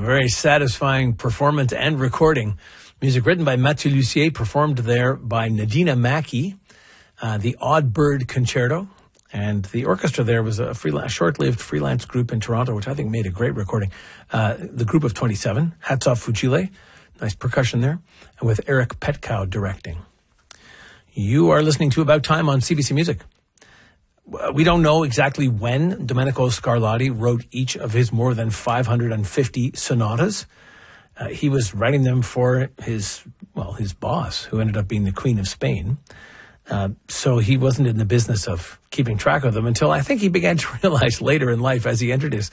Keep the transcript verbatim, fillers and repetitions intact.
very satisfying performance and recording. Music written by Mathieu Lussier, performed there by Nadina Mackey, uh, the Odd Bird Concerto. And the orchestra there was a freelance, short-lived freelance group in Toronto, which I think made a great recording. Uh, the group of twenty-seven, Hats Off Fuchile, nice percussion there, and with Eric Petkow directing. You are listening to About Time on C B C Music. We don't know exactly when Domenico Scarlatti wrote each of his more than five hundred fifty sonatas. Uh, he was writing them for his, well, his boss, who ended up being the Queen of Spain. Uh, so he wasn't in the business of keeping track of them until I think he began to realize later in life, as he entered his